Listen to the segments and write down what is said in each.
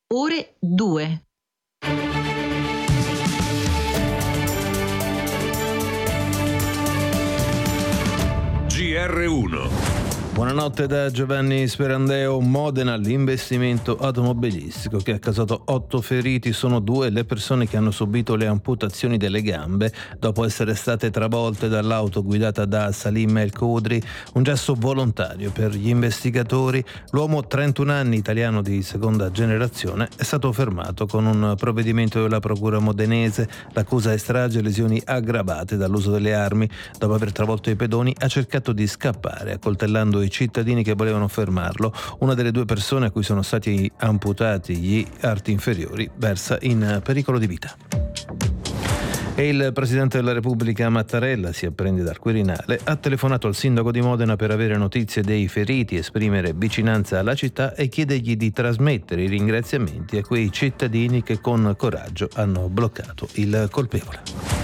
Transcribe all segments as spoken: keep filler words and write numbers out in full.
ore due. G R uno. Buonanotte da Giovanni Sperandeo. Modena, l'investimento automobilistico che ha causato otto feriti. Sono due le persone che hanno subito le amputazioni delle gambe dopo essere state travolte dall'auto guidata da Salim El Khudri. Un gesto volontario per gli investigatori. L'uomo, trentuno anni, italiano di seconda generazione, è stato fermato con un provvedimento della procura modenese. L'accusa è strage e lesioni aggravate dall'uso delle armi. Dopo aver travolto i pedoni ha cercato di scappare accoltellando i cittadini che volevano fermarlo. Una delle due persone a cui sono stati amputati gli arti inferiori versa in pericolo di vita. E il Presidente della Repubblica Mattarella, si apprende dal Quirinale, ha telefonato al sindaco di Modena per avere notizie dei feriti, esprimere vicinanza alla città e chiedergli di trasmettere i ringraziamenti a quei cittadini che con coraggio hanno bloccato il colpevole.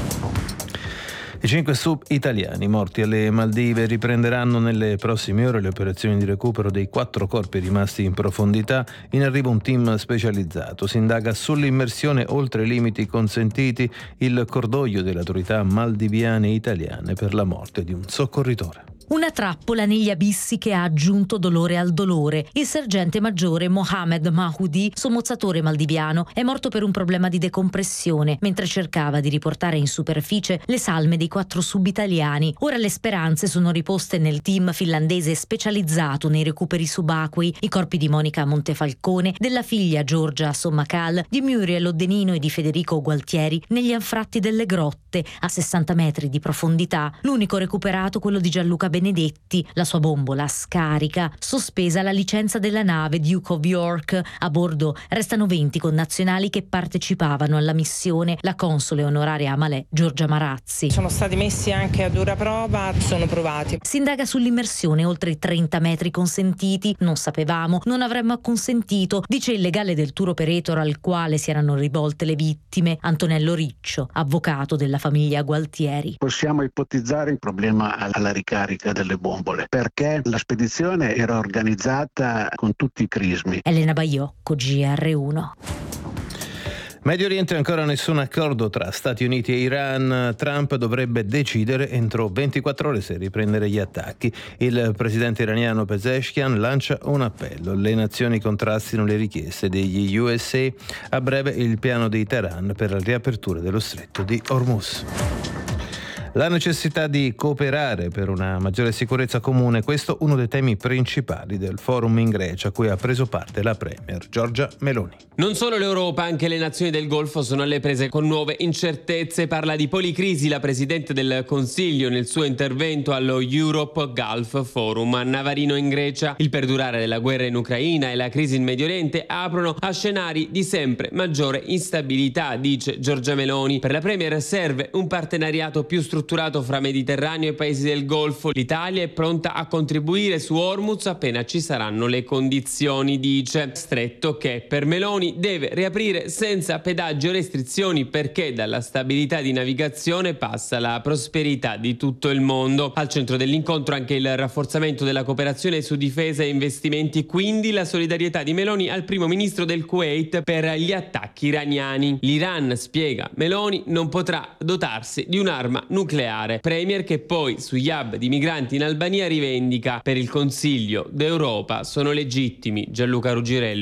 I cinque sub italiani morti alle Maldive riprenderanno nelle prossime ore le operazioni di recupero dei quattro corpi rimasti in profondità. In arrivo un team specializzato. Si indaga sull'immersione oltre i limiti consentiti, il cordoglio delle autorità maldiviane e italiane per la morte di un soccorritore. Una trappola negli abissi che ha aggiunto dolore al dolore. Il sergente maggiore Mohamed Mahoudi, sommozzatore maldiviano, è morto per un problema di decompressione mentre cercava di riportare in superficie le salme dei quattro subitaliani. Ora le speranze sono riposte nel team finlandese specializzato nei recuperi subacquei, i corpi di Monica Montefalcone, della figlia Giorgia Sommacal, di Muriel Oddenino e di Federico Gualtieri negli anfratti delle grotte a sessanta metri di profondità. L'unico recuperato quello di Gianluca Benedetti, la sua bombola scarica, sospesa la licenza della nave Duke of York. A bordo restano venti connazionali che partecipavano alla missione. La console onoraria a Malé, Giorgia Marazzi. Sono stati messi anche a dura prova, sono provati. Si indaga sull'immersione oltre i trenta metri consentiti. Non sapevamo, non avremmo acconsentito, dice il legale del tour operator al quale si erano rivolte le vittime, Antonello Riccio, avvocato della famiglia Gualtieri. Possiamo ipotizzare il problema alla ricarica delle bombole, perché la spedizione era organizzata con tutti i crismi. Elena Baiocco, G R uno. Medio Oriente, ancora nessun accordo tra Stati Uniti e Iran. Trump dovrebbe decidere entro ventiquattro ore se riprendere gli attacchi. Il presidente iraniano Pezeshkian lancia un appello. Le nazioni contrastino le richieste degli U S A. A breve il piano di Teheran per la riapertura dello stretto di Hormuz. La necessità di cooperare per una maggiore sicurezza comune, questo uno dei temi principali del forum in Grecia a cui ha preso parte la premier Giorgia Meloni. Non solo l'Europa, anche le nazioni del Golfo sono alle prese con nuove incertezze. Parla di policrisi la Presidente del Consiglio nel suo intervento allo Europe Gulf Forum a Navarino in Grecia. Il perdurare della guerra in Ucraina e la crisi in Medio Oriente aprono a scenari di sempre maggiore instabilità, dice Giorgia Meloni. Per la premier serve un partenariato più strutturato fra Mediterraneo e paesi del Golfo. L'Italia è pronta a contribuire su Hormuz appena ci saranno le condizioni, dice. Stretto che per Meloni deve riaprire senza pedaggi o restrizioni perché dalla stabilità di navigazione passa la prosperità di tutto il mondo. Al centro dell'incontro anche il rafforzamento della cooperazione su difesa e investimenti, quindi la solidarietà di Meloni al primo ministro del Kuwait per gli attacchi iraniani. L'Iran, spiega Meloni, non potrà dotarsi di un'arma nucleare. Premier che poi sugli hub di migranti in Albania rivendica: per il Consiglio d'Europa sono legittimi. Gianluca Rugirelli.